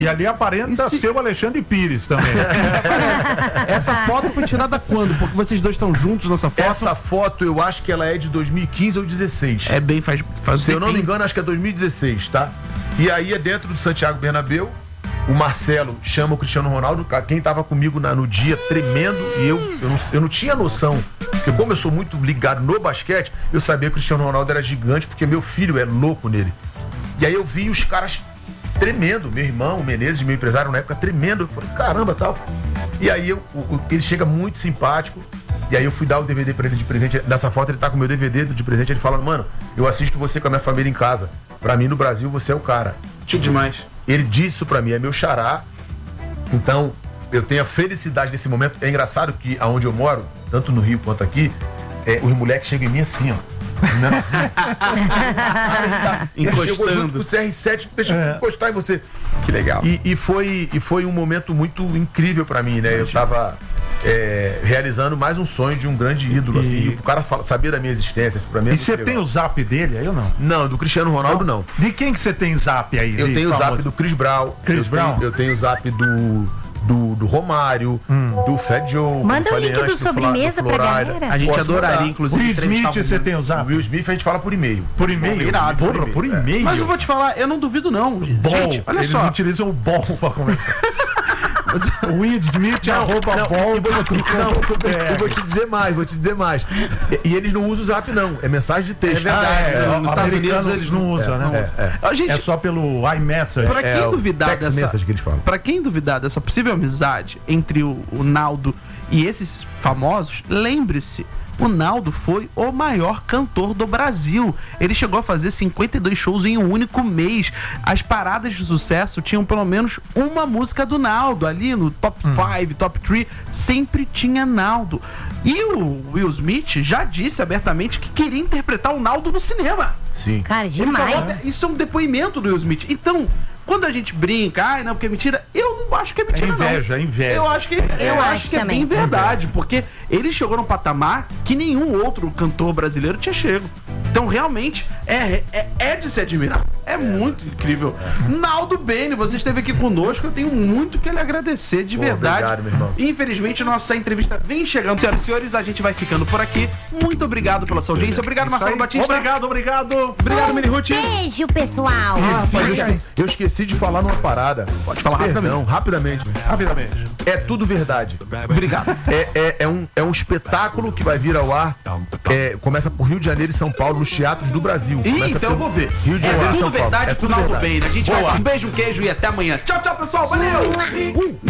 E ali aparenta ser o Alexandre Pires também. Essa foto foi tirada quando? Porque vocês dois estão juntos nessa foto? Essa foto eu acho que ela é de 2015 ou 2016. É bem, faz Se eu não me engano, acho que é 2016, tá? E aí é dentro do Santiago Bernabéu. O Marcelo chama o Cristiano Ronaldo, quem tava comigo no dia tremendo, e eu não tinha noção, porque como eu sou muito ligado no basquete, eu sabia que o Cristiano Ronaldo era gigante, porque meu filho é louco nele. E aí eu vi os caras tremendo, meu irmão, o Menezes, meu empresário na época, tremendo, eu falei, caramba, tal. E aí ele chega muito simpático, e aí eu fui dar o DVD pra ele de presente. Nessa foto ele tá com o meu DVD de presente, ele fala, mano, eu assisto você com a minha família em casa, pra mim no Brasil você é o cara. Que demais. Ele disse isso pra mim, é meu xará. Então, eu tenho a felicidade desse momento. É engraçado que aonde eu moro, tanto no Rio quanto aqui, os moleques chegam em mim assim, ó. Ele chegou junto com o CR7, deixa eu encostar em você. Que legal. E foi um momento muito incrível pra mim, né? Eu tava realizando mais um sonho de um grande ídolo, assim. O cara sabia da minha existência, isso pra mim é. E você tem o zap dele aí ou não? Não, do Cristiano Ronaldo não. De quem que você tem zap aí? Eu tenho o zap do Chris Brown. Eu tenho o zap do Romário, do Fat Joe. Manda o link do sobremesa pra galera. A gente adoraria, inclusive. Will Smith, você tem o zap? O Will Smith a gente fala por e-mail. Por e-mail? Irado. Porra, por e-mail? Mas eu vou te falar, eu não duvido não. Bom, Gente, olha eles só. utilizam o bom pra conversar. Will Smith, bom. Eu vou te dizer mais. E eles não usam o zap, não. É mensagem de texto. É verdade. Nos Estados Unidos eles não usam, né? Gente, é só pelo iMessage. Pra quem duvidar que eles falam. Pra quem duvidar dessa possível amizade entre o Naldo e esses famosos, lembre-se, o Naldo foi o maior cantor do Brasil. Ele chegou a fazer 52 shows em um único mês. As paradas de sucesso tinham pelo menos uma música do Naldo. Ali no top 5, top 3, sempre tinha Naldo. E o Will Smith já disse abertamente que queria interpretar o Naldo no cinema. Sim. Cara, demais. Isso é um depoimento do Will Smith. Então, quando a gente brinca, não, porque é mentira, eu não acho que é mentira, inveja. Eu acho que é bem verdade, porque ele chegou num patamar que nenhum outro cantor brasileiro tinha chegado. Então, realmente, é de se admirar. É muito incrível. Naldo Bene, você esteve aqui conosco, eu tenho muito que lhe agradecer, de verdade. Obrigado, meu irmão. Infelizmente, nossa entrevista vem chegando. Senhoras e senhores, a gente vai ficando por aqui. Muito obrigado pela sua audiência. Obrigado, Marcelo Batista. Obrigado, Mini Ruth. Beijo, pessoal. Eu esqueci de falar numa parada. Pode falar rapidamente. É tudo verdade. Obrigado. É um espetáculo que vai vir ao ar. Começa por Rio de Janeiro e São Paulo, nos teatros do Brasil. Então eu vou ver. Rio de Janeiro e São Paulo. Verdade com o Naldo Bene. A gente vai. Um beijo, queijo e até amanhã. Tchau, pessoal. Valeu!